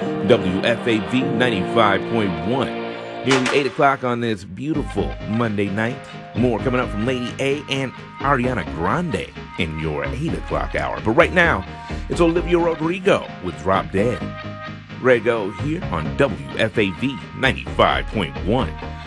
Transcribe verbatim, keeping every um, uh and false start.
W F A V ninety-five point one. Nearly eight o'clock on this beautiful Monday night. More coming up from Lady A and Ariana Grande in your eight o'clock hour. But right now, it's Olivia Rodrigo with Drop Dead. Ready to go here on W F A V ninety-five point one.